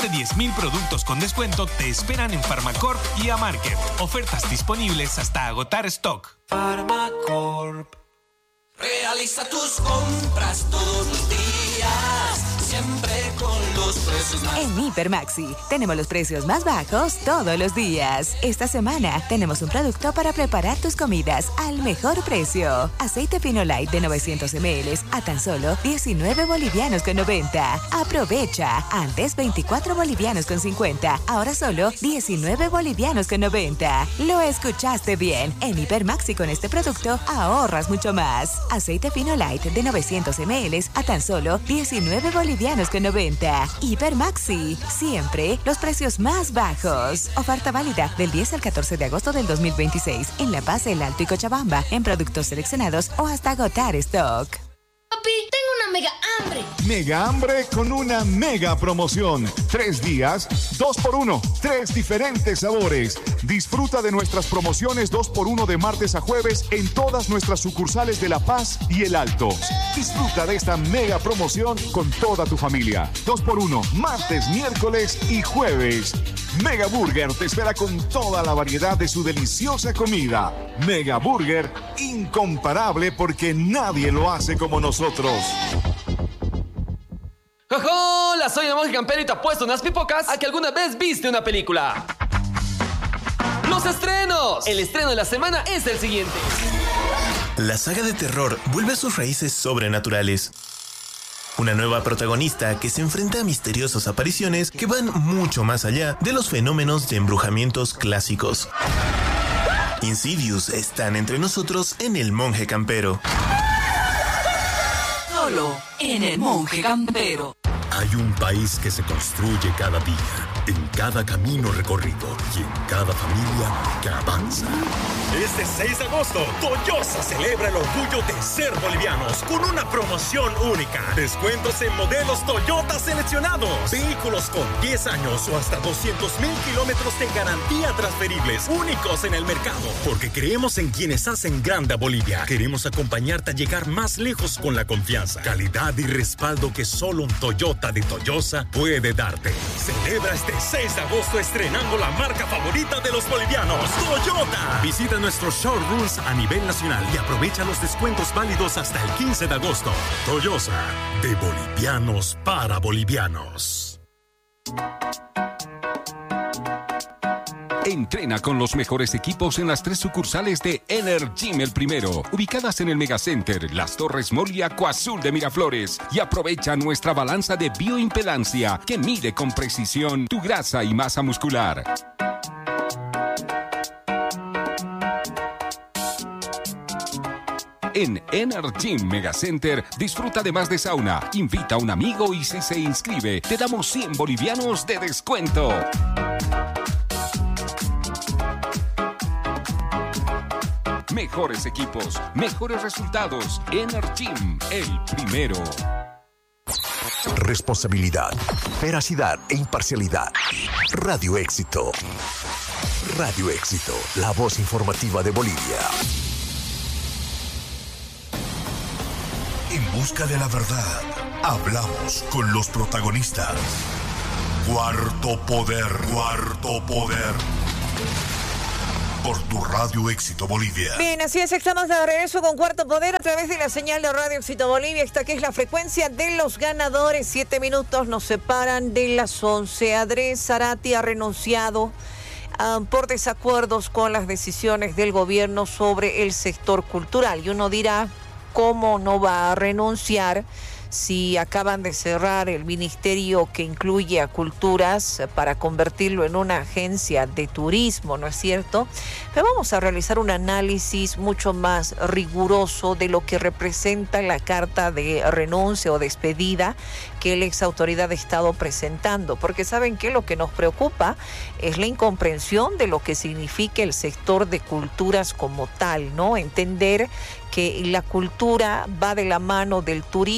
de 10.000 productos con descuento te esperan en Farmacorp y Amarket. Ofertas disponibles hasta agotar stock. Farmacorp. Realiza tus compras todos los días, siempre con los precios más bajos. En Hipermaxi tenemos los precios más bajos todos los días. Esta semana tenemos un producto para preparar tus comidas al mejor precio. Aceite Fino Light de 900 ml a tan solo 19 bolivianos con 90. Aprovecha. Antes 24 bolivianos con 50. Ahora solo 19 bolivianos con 90. Lo escuchaste bien. En Hipermaxi con este producto ahorras mucho más. Aceite Fino Light de 900 ml a tan solo 19 bolivianos con 90. Hipermaxi. Siempre los precios más bajos. Oferta válida del 10 al 14 de agosto del 2026 en La Paz, El Alto y Cochabamba en productos seleccionados o hasta agotar stock. Papi, tengo una mega hambre. Mega hambre con una mega promoción. 3 días, 2x1. 3 diferentes sabores. Disfruta de nuestras promociones 2x1 de martes a jueves en todas nuestras sucursales de La Paz y El Alto. Disfruta de esta mega promoción con toda tu familia. 2x1, martes, miércoles y jueves. Mega Burger te espera con toda la variedad de su deliciosa comida. Mega Burger, incomparable porque nadie lo hace como nosotros. ¡Hola! Soy el monje campero y te apuesto unas pipocas a que alguna vez viste una película. ¡Los estrenos! El estreno de la semana es el siguiente. La saga de terror vuelve a sus raíces sobrenaturales. Una nueva protagonista que se enfrenta a misteriosas apariciones que van mucho más allá de los fenómenos de embrujamientos clásicos. Insidious están entre nosotros en El Monje Campero. Solo en El Monje Campero. Hay un país que se construye cada día, en cada camino recorrido y en cada familia que avanza. Este 6 de agosto, Toyosa celebra el orgullo de ser bolivianos con una promoción única. Descuentos en modelos Toyota seleccionados. Vehículos con 10 años o hasta 200,000 kilómetros de garantía transferibles, únicos en el mercado. Porque creemos en quienes hacen grande a Bolivia. Queremos acompañarte a llegar más lejos con la confianza, calidad y respaldo que solo un Toyota de Toyosa puede darte. Celebra este 6 de agosto estrenando la marca favorita de los bolivianos, Toyota. Visita nuestros showrooms a nivel nacional y aprovecha los descuentos válidos hasta el 15 de agosto. Toyosa, de bolivianos para bolivianos. Entrena con los mejores equipos en las 3 sucursales de Energym El Primero, ubicadas en el Megacenter, Las Torres Mall y Acuazul de Miraflores. Y aprovecha nuestra balanza de bioimpedancia que mide con precisión tu grasa y masa muscular. En Energym Megacenter disfruta además de sauna, invita a un amigo y si se inscribe te damos 100 bolivianos de descuento. Mejores equipos, mejores resultados. Energym, el primero. Responsabilidad, veracidad e imparcialidad. Radio Éxito. Radio Éxito, la voz informativa de Bolivia. En busca de la verdad, hablamos con los protagonistas. Cuarto Poder, Cuarto Poder. Por tu Radio Éxito Bolivia. Bien, así es, estamos de regreso con Cuarto Poder a través de la señal de Radio Éxito Bolivia. Esta que es la frecuencia de los ganadores. 7 minutos nos separan de las 11. Andrés Zarate ha renunciado por desacuerdos con las decisiones del gobierno sobre el sector cultural. Y uno dirá, ¿cómo no va a renunciar si acaban de cerrar el ministerio que incluye a Culturas para convertirlo en una agencia de turismo, ¿no es cierto? Pero vamos a realizar un análisis mucho más riguroso de lo que representa la carta de renuncia o despedida que la ex autoridad ha estado presentando, porque ¿saben qué? Lo que nos preocupa es la incomprensión de lo que significa el sector de culturas como tal, ¿no? Entender que la cultura va de la mano del turismo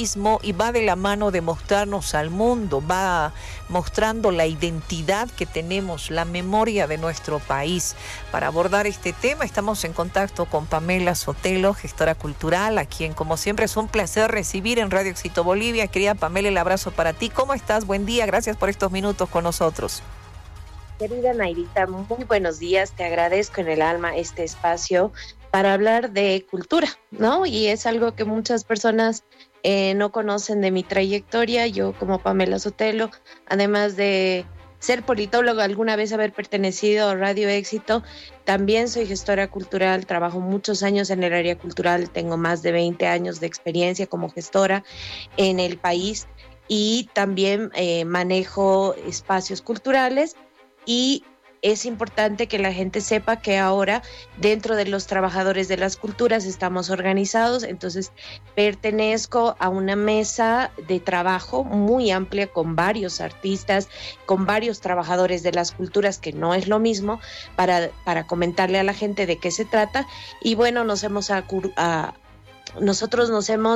y va de la mano de mostrarnos al mundo, va mostrando la identidad que tenemos, la memoria de nuestro país. Para abordar este tema estamos en contacto con Pamela Sotelo, gestora cultural, a quien como siempre es un placer recibir en Radio Éxito Bolivia. Querida Pamela, el abrazo para ti. ¿Cómo estás? Buen día, gracias por estos minutos con nosotros. Querida Nairita, muy buenos días. Te agradezco en el alma este espacio para hablar de cultura, ¿no? Y es algo que muchas personas no conocen de mi trayectoria. Yo como Pamela Sotelo, además de ser politóloga, alguna vez haber pertenecido a Radio Éxito, también soy gestora cultural, trabajo muchos años en el área cultural, tengo más de 20 años de experiencia como gestora en el país y también manejo espacios culturales. Y es importante que la gente sepa que ahora dentro de los trabajadores de las culturas estamos organizados, entonces pertenezco a una mesa de trabajo muy amplia con varios artistas, con varios trabajadores de las culturas, que no es lo mismo, para comentarle a la gente de qué se trata. Y bueno, nosotros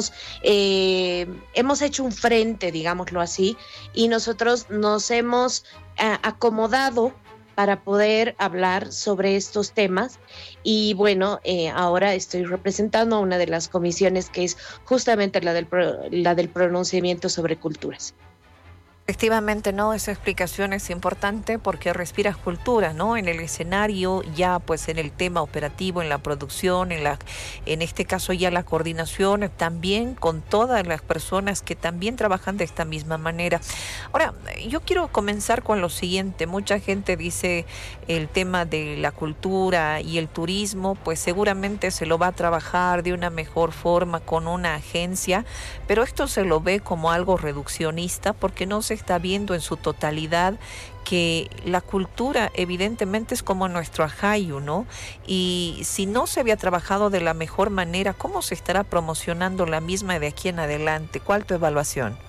hemos hecho un frente, digámoslo así, y nosotros nos hemos acomodado para poder hablar sobre estos temas. Y bueno, ahora estoy representando a una de las comisiones que es justamente la del pronunciamiento sobre culturas. Efectivamente, ¿no? Esa explicación es importante porque respiras cultura, ¿no? En el escenario, ya pues en el tema operativo, en la producción, en este caso ya la coordinación, también con todas las personas que también trabajan de esta misma manera. Ahora, yo quiero comenzar con lo siguiente. Mucha gente dice el tema de la cultura y el turismo, pues seguramente se lo va a trabajar de una mejor forma con una agencia, pero esto se lo ve como algo reduccionista porque no se está viendo en su totalidad que la cultura evidentemente es como nuestro ajayu, ¿no? Y si no se había trabajado de la mejor manera, ¿cómo se estará promocionando la misma de aquí en adelante? ¿Cuál tu evaluación?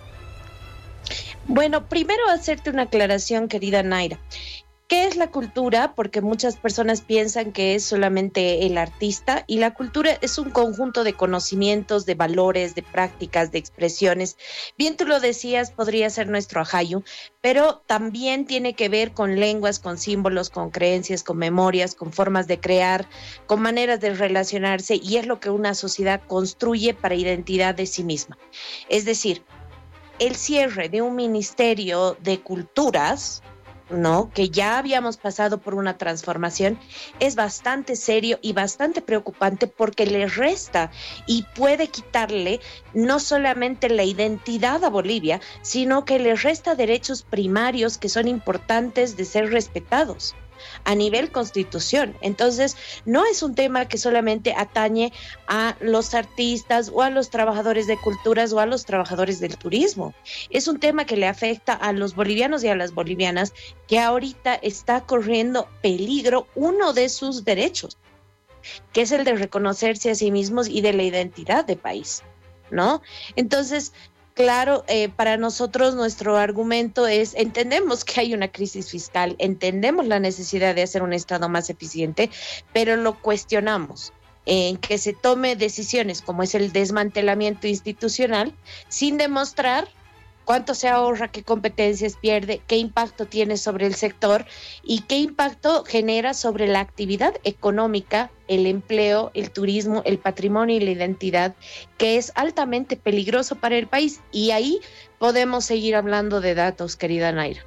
Bueno, primero hacerte una aclaración, querida Naira. ¿Qué es la cultura? Porque muchas personas piensan que es solamente el artista, y la cultura es un conjunto de conocimientos, de valores, de prácticas, de expresiones. Bien tú lo decías, podría ser nuestro ajayu, pero también tiene que ver con lenguas, con símbolos, con creencias, con memorias, con formas de crear, con maneras de relacionarse, y es lo que una sociedad construye para identidad de sí misma. Es decir, el cierre de un ministerio de culturas, ¿no?, que ya habíamos pasado por una transformación, es bastante serio y bastante preocupante porque le resta y puede quitarle no solamente la identidad a Bolivia, sino que le resta derechos primarios que son importantes de ser respetados a nivel constitución. Entonces, no es un tema que solamente atañe a los artistas o a los trabajadores de culturas o a los trabajadores del turismo. Es un tema que le afecta a los bolivianos y a las bolivianas, que ahorita está corriendo peligro uno de sus derechos, que es el de reconocerse a sí mismos y de la identidad de país, ¿no? Entonces, claro, para nosotros nuestro argumento es, entendemos que hay una crisis fiscal, entendemos la necesidad de hacer un Estado más eficiente, pero lo cuestionamos en que se tome decisiones como es el desmantelamiento institucional sin demostrar cuánto se ahorra, qué competencias pierde, qué impacto tiene sobre el sector y qué impacto genera sobre la actividad económica, el empleo, el turismo, el patrimonio y la identidad, que es altamente peligroso para el país. Y ahí podemos seguir hablando de datos, querida Naira.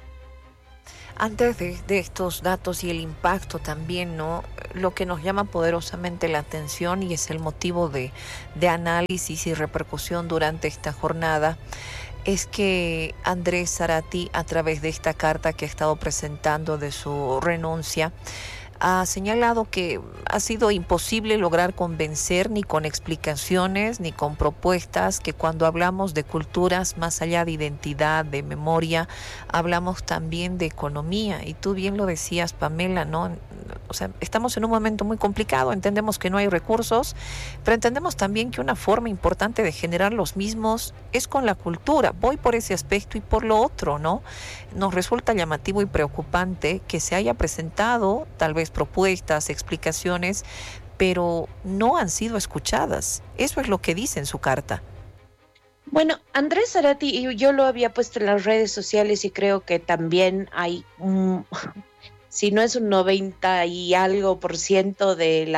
Antes de estos datos y el impacto también, ¿no?, lo que nos llama poderosamente la atención y es el motivo de análisis y repercusión durante esta jornada, es que Andrés Zarate, a través de esta carta que ha estado presentando de su renuncia, ha señalado que ha sido imposible lograr convencer ni con explicaciones ni con propuestas, que cuando hablamos de culturas, más allá de identidad, de memoria, hablamos también de economía. Y tú bien lo decías, Pamela, ¿no? O sea, estamos en un momento muy complicado, entendemos que no hay recursos, pero entendemos también que una forma importante de generar los mismos es con la cultura. Voy por ese aspecto y por lo otro, ¿no? Nos resulta llamativo y preocupante que se haya presentado tal vez propuestas, explicaciones, pero no han sido escuchadas. Eso es lo que dice en su carta. Bueno, Andrés Zarate, yo lo había puesto en las redes sociales y creo que también hay, si no es un 90 y algo %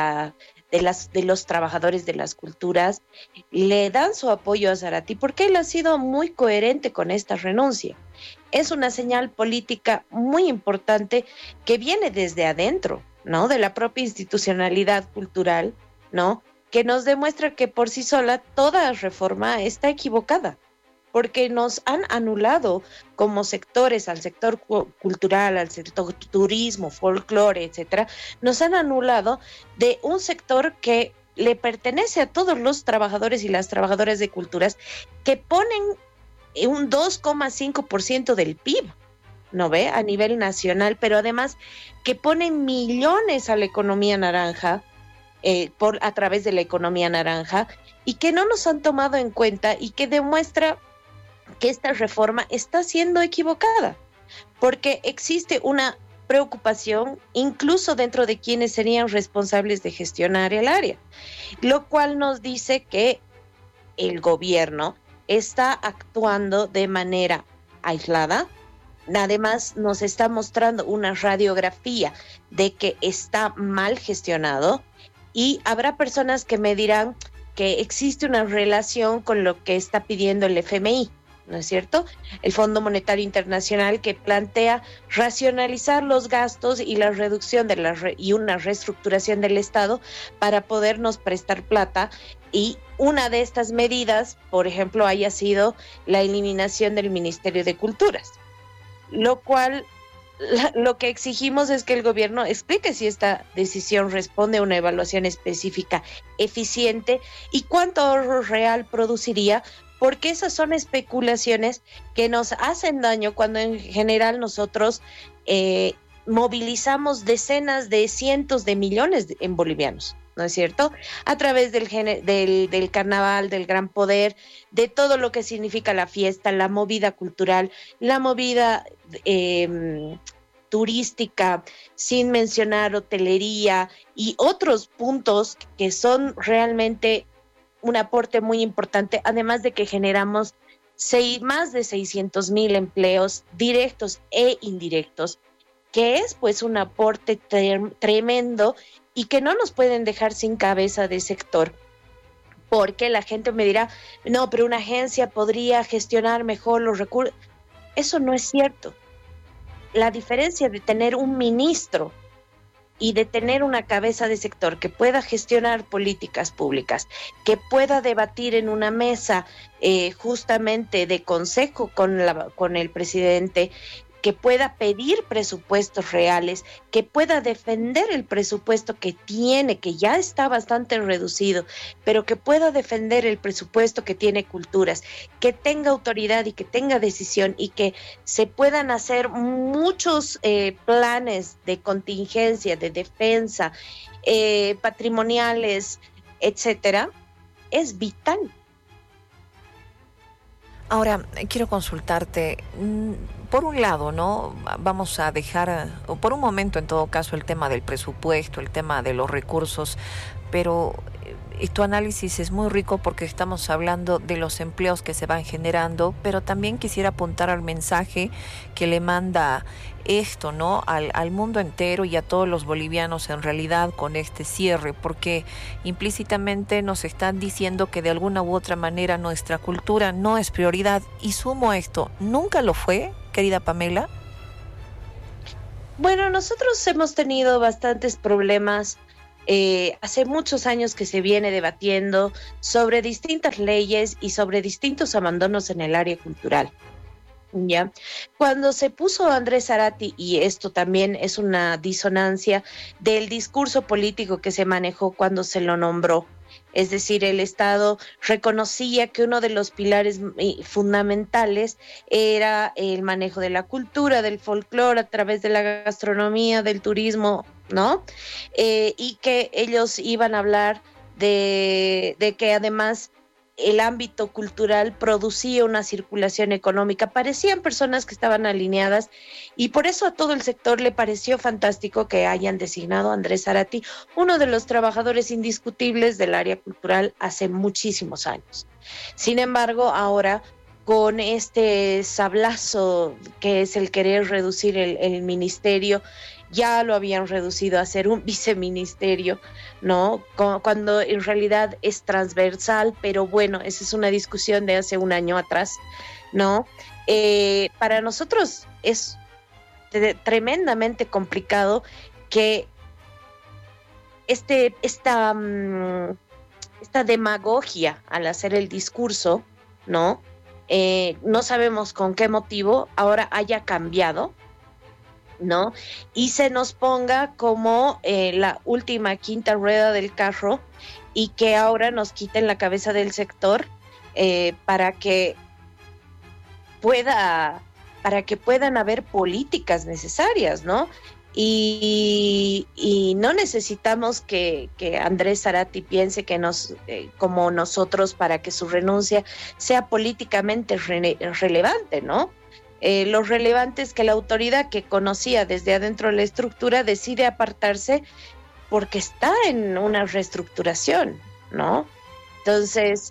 de los trabajadores de las culturas, le dan su apoyo a Zarate porque él ha sido muy coherente con esta renuncia. Es una señal política muy importante que viene desde adentro, ¿no? De la propia institucionalidad cultural, ¿no? Que nos demuestra que por sí sola toda reforma está equivocada, porque nos han anulado como sectores, al sector cultural, al sector turismo, folclore, etcétera, nos han anulado de un sector que le pertenece a todos los trabajadores y las trabajadoras de culturas, que ponen un 2,5% del PIB, ¿no ve? A nivel nacional, pero además que ponen millones a la economía naranja, a través de la economía naranja, y que no nos han tomado en cuenta y que demuestra que esta reforma está siendo equivocada, porque existe una preocupación incluso dentro de quienes serían responsables de gestionar el área, lo cual nos dice que el gobierno está actuando de manera aislada. Además, nos está mostrando una radiografía de que está mal gestionado, y habrá personas que me dirán que existe una relación con lo que está pidiendo el FMI, ¿no es cierto? El Fondo Monetario Internacional, que plantea racionalizar los gastos y la reducción y una reestructuración del Estado para podernos prestar plata, y una de estas medidas, por ejemplo, haya sido la eliminación del Ministerio de Culturas, lo cual lo que exigimos es que el gobierno explique si esta decisión responde a una evaluación específica eficiente y cuánto ahorro real produciría, porque esas son especulaciones que nos hacen daño cuando en general nosotros movilizamos decenas de cientos de millones en bolivianos, ¿no es cierto? A través del carnaval, del gran poder, de todo lo que significa la fiesta, la movida cultural, la movida turística, sin mencionar hotelería y otros puntos que son realmente un aporte muy importante, además de que generamos más de 600,000 empleos directos e indirectos, que es pues un aporte tremendo y que no nos pueden dejar sin cabeza de sector, porque la gente me dirá, no, pero una agencia podría gestionar mejor los recursos. Eso no es cierto. La diferencia de tener un ministro y de tener una cabeza de sector que pueda gestionar políticas públicas, que pueda debatir en una mesa justamente de consejo con el presidente, que pueda pedir presupuestos reales, que pueda defender el presupuesto que tiene, que ya está bastante reducido, pero que pueda defender el presupuesto que tiene culturas, que tenga autoridad y que tenga decisión, y que se puedan hacer muchos planes de contingencia, de defensa, patrimoniales, etcétera, es vital. Ahora, quiero consultarte, por un lado, ¿no? Vamos a dejar, o por un momento en todo caso, el tema del presupuesto, el tema de los recursos, pero tu análisis es muy rico porque estamos hablando de los empleos que se van generando, pero también quisiera apuntar al mensaje que le manda esto, ¿no? Al mundo entero y a todos los bolivianos en realidad con este cierre, porque implícitamente nos están diciendo que de alguna u otra manera nuestra cultura no es prioridad, y sumo a esto, ¿nunca lo fue, querida Pamela? Bueno, nosotros hemos tenido bastantes problemas. Hace muchos años que se viene debatiendo sobre distintas leyes y sobre distintos abandonos en el área cultural. ¿Ya? Cuando se puso Andrés Zarate, y esto también es una disonancia del discurso político que se manejó cuando se lo nombró, es decir, el Estado reconocía que uno de los pilares fundamentales era el manejo de la cultura, del folclore, a través de la gastronomía, del turismo, ¿no? Y que ellos iban a hablar de que además el ámbito cultural producía una circulación económica. Parecían personas que estaban alineadas y por eso a todo el sector le pareció fantástico que hayan designado a Andrés Zárate, uno de los trabajadores indiscutibles del área cultural hace muchísimos años. Sin embargo, ahora con este sablazo que es el querer reducir el ministerio, ya lo habían reducido a ser un viceministerio, ¿no? Cuando en realidad es transversal, pero bueno, esa es una discusión de hace un año atrás, ¿no? Para nosotros es tremendamente complicado que esta demagogia al hacer el discurso, ¿no? No sabemos con qué motivo ahora haya cambiado, ¿no? Y se nos ponga como la última quinta rueda del carro y que ahora nos quiten la cabeza del sector para que puedan haber políticas necesarias, ¿no? Y no necesitamos que Andrés Zárate piense que como nosotros para que su renuncia sea políticamente relevante, ¿no? Lo relevante es que la autoridad que conocía desde adentro de la estructura decide apartarse porque está en una reestructuración, ¿no? Entonces,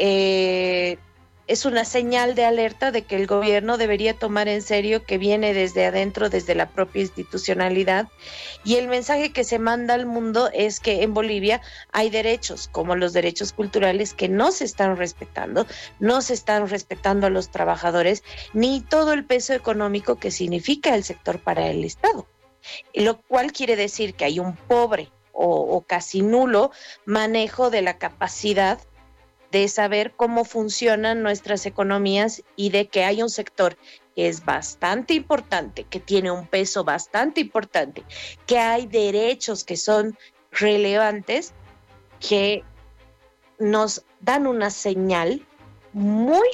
es una señal de alerta de que el gobierno debería tomar en serio que viene desde adentro, desde la propia institucionalidad, y el mensaje que se manda al mundo es que en Bolivia hay derechos, como los derechos culturales, que no se están respetando a los trabajadores, ni todo el peso económico que significa el sector para el Estado, lo cual quiere decir que hay un pobre o casi nulo manejo de la capacidad de saber cómo funcionan nuestras economías y de que hay un sector que es bastante importante, que tiene un peso bastante importante, que hay derechos que son relevantes, que nos dan una señal muy,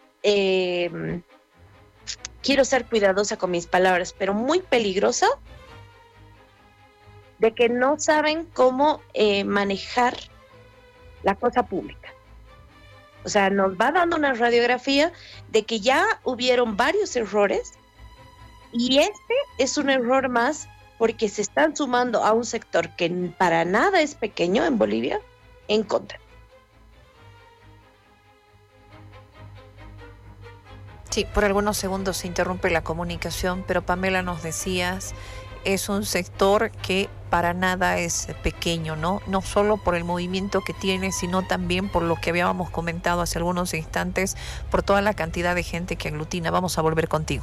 quiero ser cuidadosa con mis palabras, pero muy peligrosa, de que no saben cómo manejar la cosa pública. O sea, nos va dando una radiografía de que ya hubieron varios errores y este es un error más porque se están sumando a un sector que para nada es pequeño en Bolivia en contra. Sí, por algunos segundos se interrumpe la comunicación, pero Pamela, nos decías, es un sector que para nada es pequeño, ¿no? No solo por el movimiento que tiene, sino también por lo que habíamos comentado hace algunos instantes, por toda la cantidad de gente que aglutina. Vamos a volver contigo.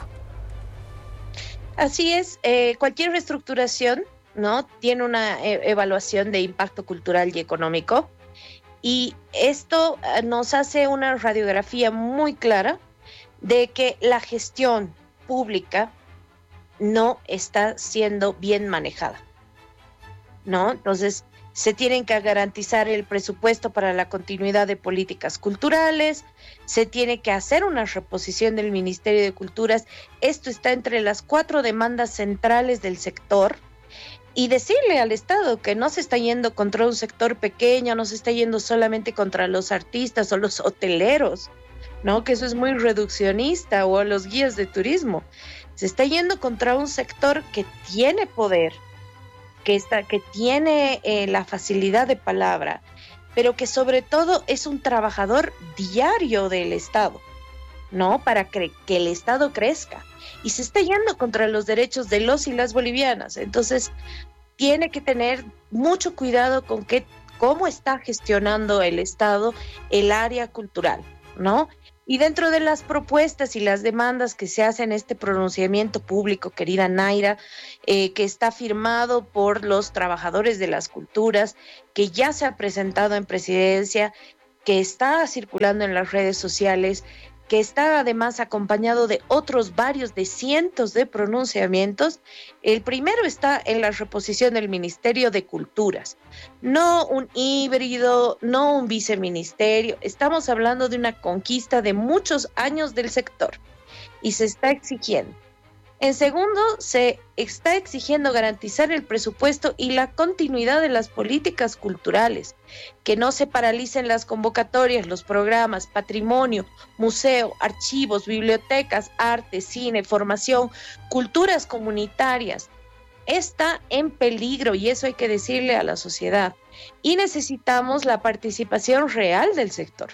Así es, cualquier reestructuración, ¿no? Tiene una evaluación de impacto cultural y económico, y esto nos hace una radiografía muy clara de que la gestión pública no está siendo bien manejada, ¿no? Entonces, se tienen que garantizar el presupuesto para la continuidad de políticas culturales, se tiene que hacer una reposición del Ministerio de Culturas. Esto está entre las 4 demandas centrales del sector, y decirle al Estado que no se está yendo contra un sector pequeño, no se está yendo solamente contra los artistas o los hoteleros, ¿no? Que eso es muy reduccionista, o a los guías de turismo. Se está yendo contra un sector que tiene poder, que tiene la facilidad de palabra, pero que sobre todo es un trabajador diario del Estado, ¿no? Para que el Estado crezca. Y se está yendo contra los derechos de los y las bolivianas. Entonces, tiene que tener mucho cuidado con cómo está gestionando el Estado el área cultural, ¿no? Y dentro de las propuestas y las demandas que se hacen en este pronunciamiento público, querida Naira, que está firmado por los trabajadores de las culturas, que ya se ha presentado en presidencia, que está circulando en las redes sociales, que está además acompañado de otros varios de cientos de pronunciamientos. El primero está en la reposición del Ministerio de Culturas, no un híbrido, no un viceministerio. Estamos hablando de una conquista de muchos años del sector y se está exigiendo En segundo, se está exigiendo garantizar el presupuesto y la continuidad de las políticas culturales, que no se paralicen las convocatorias, los programas, patrimonio, museo, archivos, bibliotecas, arte, cine, formación, culturas comunitarias. Está en peligro y eso hay que decirle a la sociedad. Y necesitamos la participación real del sector.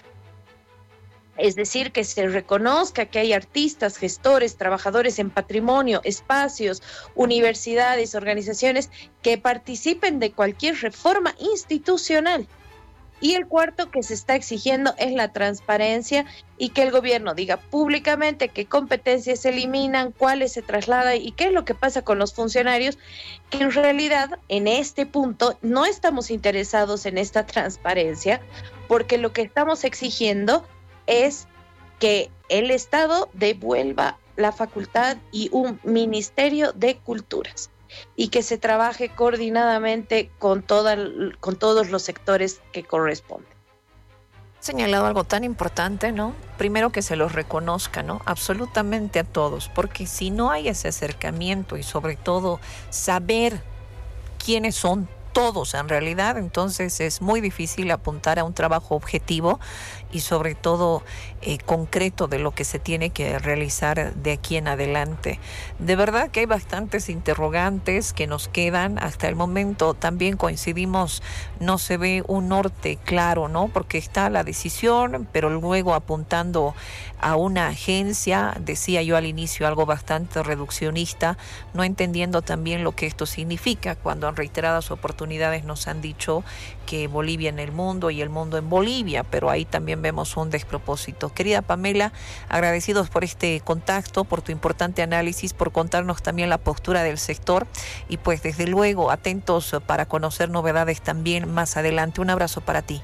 Es decir, que se reconozca que hay artistas, gestores, trabajadores en patrimonio, espacios, universidades, organizaciones que participen de cualquier reforma institucional. Y el cuarto que se está exigiendo es la transparencia y que el gobierno diga públicamente qué competencias se eliminan, cuáles se trasladan y qué es lo que pasa con los funcionarios, que en realidad en este punto no estamos interesados en esta transparencia, porque lo que estamos exigiendo es que el Estado devuelva la facultad y un Ministerio de Culturas y que se trabaje coordinadamente con todos los sectores que corresponden. Señalado algo tan importante, ¿no? Primero que se los reconozca, ¿no? Absolutamente a todos, porque si no hay ese acercamiento y sobre todo saber quiénes son todos en realidad, entonces es muy difícil apuntar a un trabajo objetivo y sobre todo concreto de lo que se tiene que realizar de aquí en adelante. De verdad que hay bastantes interrogantes que nos quedan hasta el momento. También coincidimos, no se ve un norte claro, ¿no? Porque está la decisión, pero luego apuntando a una agencia, decía yo al inicio, algo bastante reduccionista, no entendiendo también lo que esto significa, cuando en reiteradas oportunidades nos han dicho que Bolivia en el mundo y el mundo en Bolivia, pero ahí también vemos un despropósito. Querida Pamela, agradecidos por este contacto, por tu importante análisis, por contarnos también la postura del sector y pues desde luego atentos para conocer novedades también más adelante. Un abrazo para ti.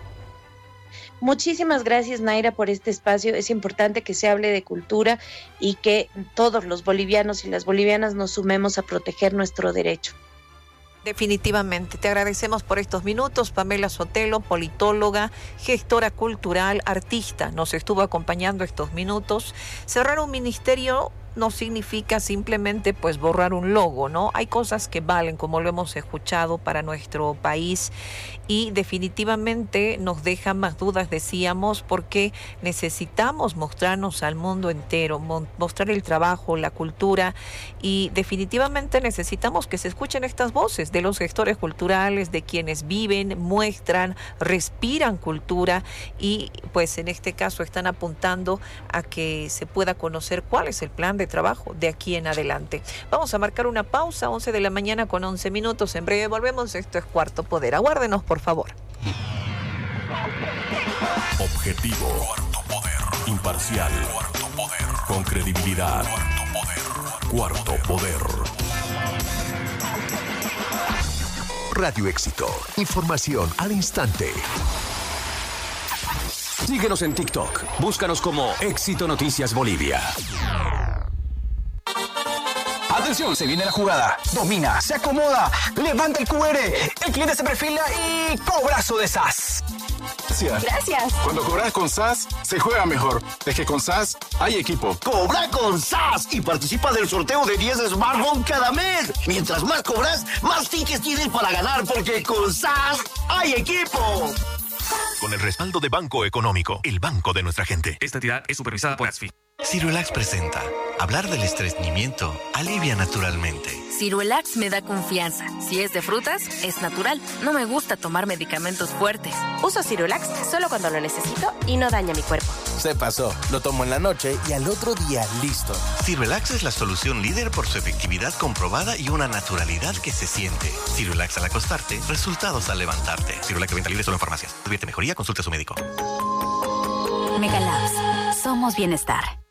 Muchísimas gracias, Naira, por este espacio. Es importante que se hable de cultura y que todos los bolivianos y las bolivianas nos sumemos a proteger nuestro derecho. Definitivamente, te agradecemos por estos minutos. Pamela Sotelo, politóloga, gestora cultural, artista, nos estuvo acompañando estos minutos. Cerrar un ministerio no significa simplemente pues borrar un logo, ¿no? Hay cosas que valen, como lo hemos escuchado, para nuestro país y definitivamente nos deja más dudas, decíamos, porque necesitamos mostrarnos al mundo entero, mostrar el trabajo, la cultura y definitivamente necesitamos que se escuchen estas voces de los gestores culturales, de quienes viven, muestran, respiran cultura y pues en este caso están apuntando a que se pueda conocer cuál es el plan de trabajo de aquí en adelante. Vamos a marcar una pausa, 11 de la mañana con 11 minutos. En breve volvemos. Esto es Cuarto Poder. Aguárdenos, por favor. Objetivo. Cuarto Poder. Imparcial. Cuarto Poder. Con credibilidad. Cuarto Poder. Cuarto Poder. Radio Éxito. Información al instante. Síguenos en TikTok. Búscanos como Éxito Noticias Bolivia. Atención, se viene la jugada. Domina, se acomoda, levanta el QR. El cliente se perfila y cobrazo de SAS. Gracias. Cuando cobras con SAS, se juega mejor. Es que con SAS hay equipo. Cobra con SAS y participa del sorteo de 10 smartphones cada mes. Mientras más cobras, más tickets tienes para ganar, porque con SAS hay equipo. Con el respaldo de Banco Económico, el banco de nuestra gente. Esta entidad es supervisada por ASFI. Ciruelax presenta. Hablar del estreñimiento alivia naturalmente. Ciruelax me da confianza. Si es de frutas, es natural. No me gusta tomar medicamentos fuertes. Uso Ciruelax solo cuando lo necesito y no daña mi cuerpo. Se pasó. Lo tomo en la noche y al otro día listo. Ciruelax es la solución líder por su efectividad comprobada y una naturalidad que se siente. Ciruelax al acostarte, resultados al levantarte. Ciruelax de venta libre solo en farmacias. Advierte mejoría, consulte a su médico. Megalabs. Somos bienestar.